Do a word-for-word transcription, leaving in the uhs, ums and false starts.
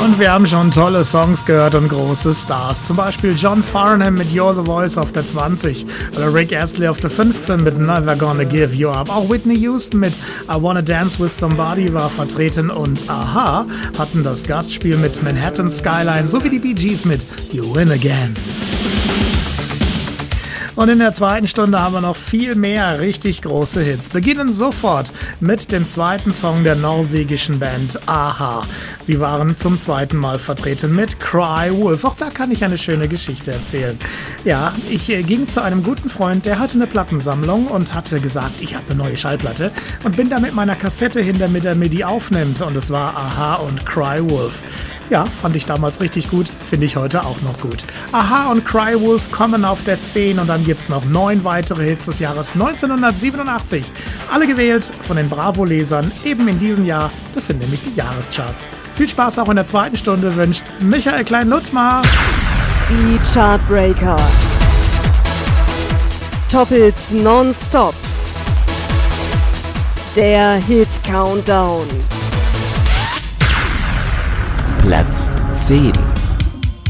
Und wir haben schon tolle Songs gehört und große Stars. Zum Beispiel John Farnham mit You're the Voice auf der zwanzig oder Rick Astley auf der fünfzehn mit Never Gonna Give You Up. Auch Whitney Houston mit I Wanna Dance With Somebody war vertreten und Aha hatten das Gastspiel mit Manhattan Skyline sowie die Bee Gees mit You Win Again. Und in der zweiten Stunde haben wir noch viel mehr richtig große Hits. Beginnen sofort mit dem zweiten Song der norwegischen Band Aha. Sie waren zum zweiten Mal vertreten mit Cry Wolf. Auch da kann ich eine schöne Geschichte erzählen. Ja, ich äh, ging zu einem guten Freund, der hatte eine Plattensammlung und hatte gesagt, ich habe eine neue Schallplatte und bin da mit meiner Kassette hin, damit er mir die aufnimmt. Und es war Aha und Cry Wolf. Ja, fand ich damals richtig gut, finde ich heute auch noch gut. Aha und Cry Wolf kommen auf der zehn und dann gibt's noch neun weitere Hits des Jahres neunzehnhundertsiebenundachtzig. Alle gewählt von den Bravo-Lesern eben in diesem Jahr. Das sind nämlich die Jahrescharts. Viel Spaß auch in der zweiten Stunde wünscht Michael Klein-Luttmar. Die Chartbreaker. Top-Hits nonstop. Der Hit-Countdown. Platz zehn.